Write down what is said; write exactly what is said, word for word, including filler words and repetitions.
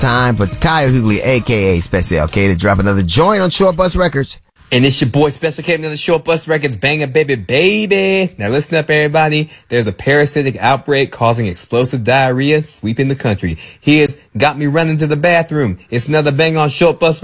time for Kyle Hughley, a k a. Special K, to drop another joint on Short Bus Records. And it's your boy Special K, another Short Bus Records banger, baby, baby. Now listen up, everybody. There's a parasitic outbreak causing explosive diarrhea sweeping the country. Here's Got Me Running to the Bathroom. It's another bang on Short Bus